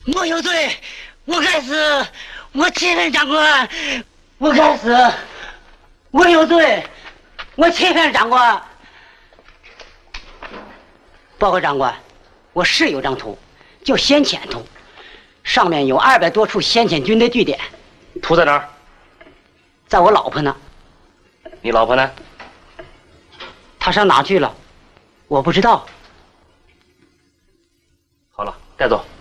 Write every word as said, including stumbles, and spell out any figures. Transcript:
我有罪，我该死！我欺骗长官，我该死！我有罪，我欺骗长官。报告长官，我是有张图，叫先遣图，上面有二百多处先遣军的据点。 图在哪儿？ 在我老婆呢。 你老婆呢？ 她上哪去了？我不知道。 好了，带走。